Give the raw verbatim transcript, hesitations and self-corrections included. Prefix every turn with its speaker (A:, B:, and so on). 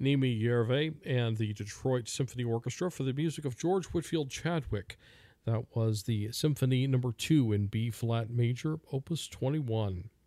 A: Nimi Yerve and the Detroit Symphony Orchestra for the music of George Whitfield Chadwick. That was the Symphony Number two in B flat major, Opus twenty-one.